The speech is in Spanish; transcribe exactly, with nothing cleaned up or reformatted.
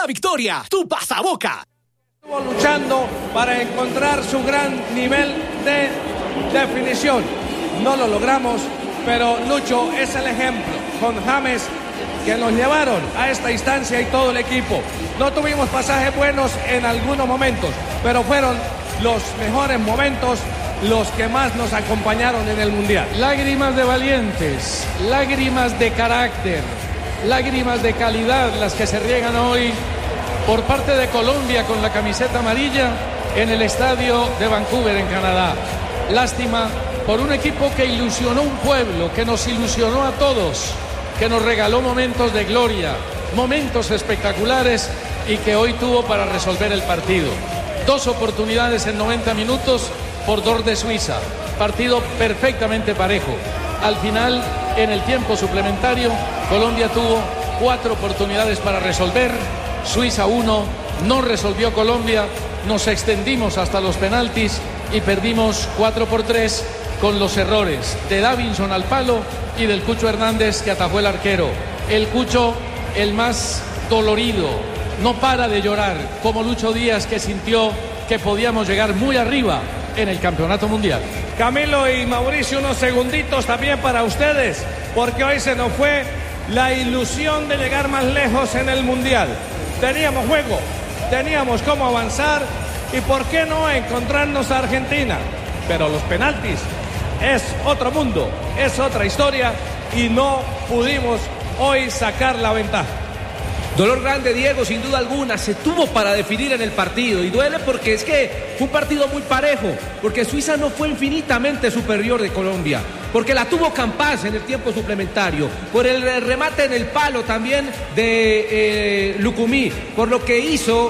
victoria, tu pasaboca. Estuvo luchando para encontrar su gran nivel de definición. No lo logramos, pero Lucho es el ejemplo con James que nos llevaron a esta instancia y todo el equipo. No tuvimos pasajes buenos en algunos momentos, pero fueron los mejores momentos los que más nos acompañaron en el Mundial. Lágrimas de valientes, lágrimas de carácter, lágrimas de calidad las que se riegan hoy por parte de Colombia con la camiseta amarilla en el estadio de Vancouver, en Canadá. Lástima por un equipo que ilusionó un pueblo, que nos ilusionó a todos, que nos regaló momentos de gloria, momentos espectaculares y que hoy tuvo para resolver el partido. Dos oportunidades en noventa minutos por dos de Suiza. Partido perfectamente parejo. Al final, en el tiempo suplementario, Colombia tuvo cuatro oportunidades para resolver. Suiza uno, no resolvió Colombia. Nos extendimos hasta los penaltis y perdimos cuatro por tres con los errores de Davinson al palo y del Cucho Hernández que atajó el arquero. El Cucho, el más dolorido, no para de llorar, como Lucho Díaz, que sintió que podíamos llegar muy arriba en el campeonato mundial. Camilo y Mauricio, unos segunditos también para ustedes, porque hoy se nos fue la ilusión de llegar más lejos en el mundial. Teníamos juego, teníamos cómo avanzar y por qué no encontrarnos a Argentina. Pero los penaltis es otro mundo, es otra historia y no pudimos hoy sacar la ventaja. Dolor grande, Diego, sin duda alguna. Se tuvo para definir en el partido y duele porque es que fue un partido muy parejo, porque Suiza no fue infinitamente superior de Colombia, porque la tuvo Campas en el tiempo suplementario, por el remate en el palo también de eh, Lucumí, por lo que hizo